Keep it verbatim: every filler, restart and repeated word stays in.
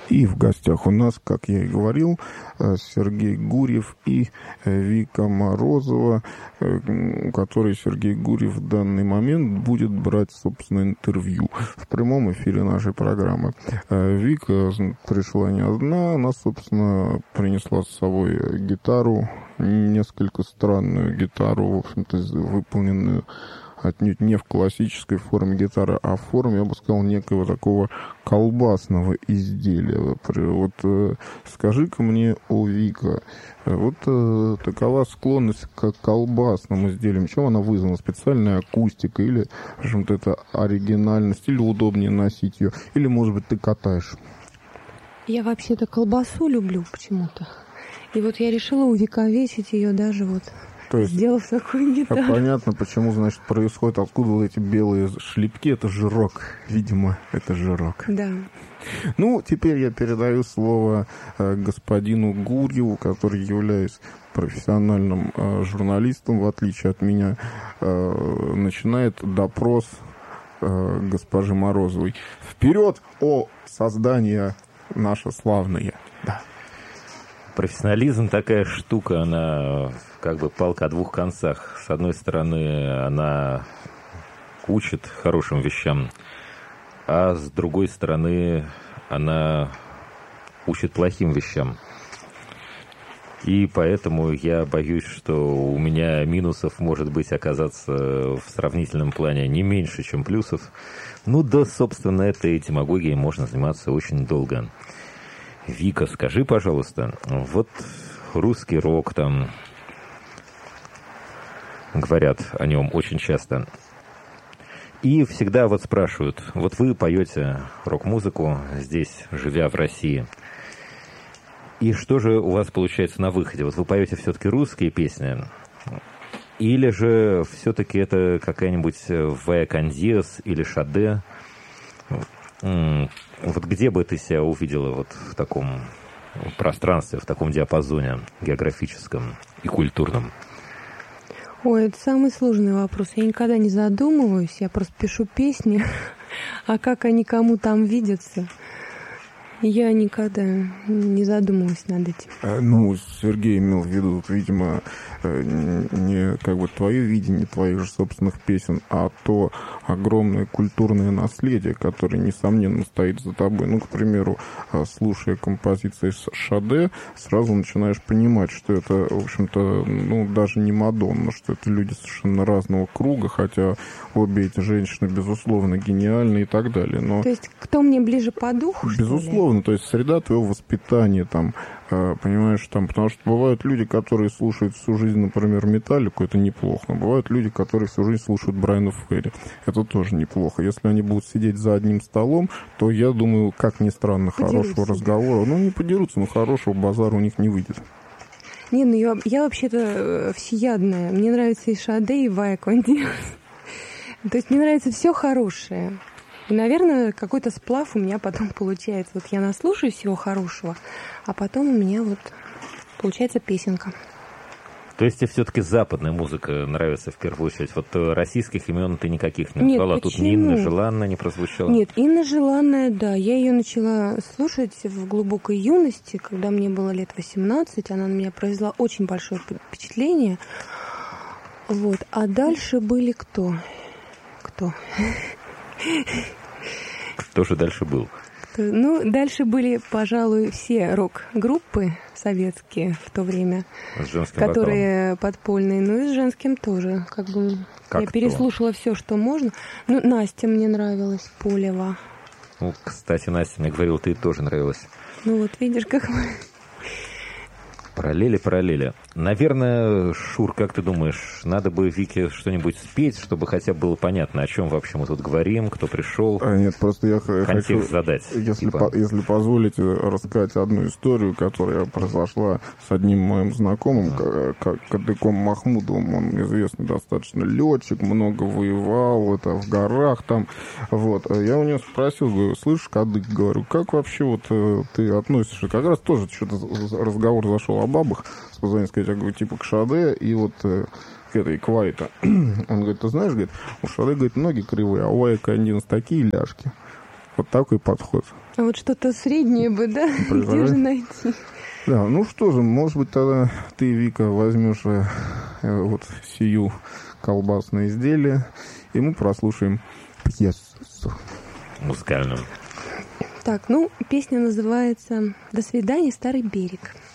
И в гостях у нас, как я и говорил, Сергей Гурьев и Вика Морозова, у которой Сергей Гурьев в данный момент будет брать, собственно, интервью в прямом эфире нашей программы. Вика пришла не одна, она, собственно, принесла с собой гитару, несколько странную гитару, в общем-то, выполненную отнюдь не в классической форме гитары, а в форме, я бы сказал, некого такого колбасного изделия. Вот э, скажи-ка мне, о, Вика, вот э, такова склонность к колбасным изделиям. Чем она вызвана? Специальная акустика или, в общем-то, это оригинальность, или удобнее носить ее, или, может быть, ты катаешь? Я вообще-то колбасу люблю почему-то. И вот я решила увековечить ее даже вот... То есть, сделав такую гитару. Понятно, почему, значит, происходит, откуда вот эти белые шлепки. Это жирок, видимо, это жирок. Да. Ну, теперь я передаю слово э, господину Гурьеву, который является профессиональным э, журналистом, в отличие от меня, э, начинает допрос э, госпожи Морозовой. Вперед, о создание наше славное! Да. Профессионализм такая штука, она как бы палка о двух концах. С одной стороны, она учит хорошим вещам, а с другой стороны, она учит плохим вещам. И поэтому я боюсь, что у меня минусов может быть оказаться в сравнительном плане не меньше, чем плюсов. Ну да, собственно, этой демагогией можно заниматься очень долго. Вика, скажи, пожалуйста, вот русский рок, там, говорят о нем очень часто. И всегда вот спрашивают, вот вы поете рок-музыку здесь, живя в России. И что же у вас получается на выходе? Вот вы поете все-таки русские песни? Или же все-таки это какая-нибудь Вая Кандиас или Шаде? Вот где бы ты себя увидела вот в таком пространстве, в таком диапазоне географическом и культурном? Ой, это самый сложный вопрос. Я никогда не задумываюсь, я просто пишу песни, а как они кому там видятся, я никогда не задумывалась над этим. Ну, Сергей имел в виду, видимо, не как бы твое видение твоих же собственных песен, а то огромное культурное наследие, которое, несомненно, стоит за тобой. Ну, к примеру, слушая композиции Шаде, сразу начинаешь понимать, что это, в общем-то, ну, даже не Мадонна, что это люди совершенно разного круга, хотя обе эти женщины, безусловно, гениальны и так далее. Но... То есть, кто мне ближе по духу, безусловно, то есть среда твоего воспитания, там, понимаешь, там, потому что бывают люди, которые слушают всю жизнь, например, Металлику, это неплохо. Бывают люди, которые всю жизнь слушают Брайана Ферри, это тоже неплохо. Если они будут сидеть за одним столом, то, я думаю, как ни странно, подерутся. Хорошего разговора, ну, не подерутся, но хорошего базара у них не выйдет. Не, ну я, я вообще-то всеядная. Мне нравится и Шаде, и Вая Кандиас. То есть мне нравится все хорошее. И, наверное, какой-то сплав у меня потом получается. Вот я наслушаюсь всего хорошего, а потом у меня вот получается песенка. То есть тебе все-таки западная музыка нравится в первую очередь? Вот российских имен ты никаких не Нет, назвала? почему? Тут ни Инна Желанная не прозвучала? Нет, Инна Желанная, да. Я ее начала слушать в глубокой юности, когда мне было лет восемнадцать. Она на меня произвела очень большое впечатление. Вот. А дальше были кто? Кто? Кто же дальше был? Ну, дальше были, пожалуй, все рок-группы советские в то время, которые вокалом. Подпольные, ну и с женским тоже. Как бы как я кто? Переслушала все, что можно. Ну, Настя мне нравилась, Полева. Ну, кстати, Настя мне говорила, ты тоже нравилась. Ну вот, видишь, как мы... Параллели, параллели. Наверное, Шур, как ты думаешь, надо бы Вике что-нибудь спеть, чтобы хотя бы было понятно, о чем вообще мы тут говорим, кто пришел? А, нет, просто я контекст хочу задать. Если, типа... по, если позволите рассказать одну историю, которая произошла с одним моим знакомым, mm. Кадыком Махмудовым. Он известный достаточно летчик, много воевал, это в горах там. Вот. Я у него спросил, говорю, слышишь, Кадык, говорю, как вообще вот ты относишься? Как раз тоже что-то разговор зашел о бабах, позвонить сказать, я говорю, типа к Шаде и вот э, к этой, к Вайте. Он говорит, ты знаешь, говорит, у Шаде, говорит, ноги кривые, а у Вая Кандиас такие ляжки. Вот такой подход. А вот что-то среднее бы, да? Где же найти? Да, ну что же, может быть, тогда ты, Вика, возьмешь э, вот сию колбасное изделие, и мы прослушаем пьесу. Музыкальную. Так, ну, песня называется «До свидания, старый берег».